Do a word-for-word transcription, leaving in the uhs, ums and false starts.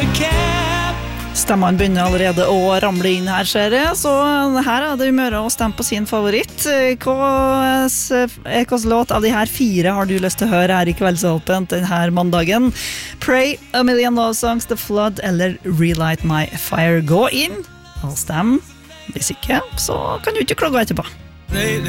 Stemmene begynner allerede å ramle inn her, ser jeg. Så her er det umøre å stemme på sin favoritt. Hvilken låt av de her fire har du lyst til å høre her i Kveldsåpent denne mandagen? Pray, A Million Love Songs, The Flood eller Relight My Fire. Gå inn og stem. Hvis ikke, så kan du ikke klage etterpå.